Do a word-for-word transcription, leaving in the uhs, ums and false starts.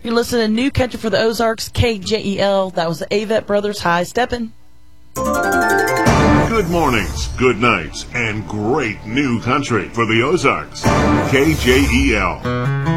You're listening to New Country for the Ozarks, K J E L. That was the Avett Brothers High Steppin'. Good mornings, good nights, and great new country for the Ozarks. K J E L.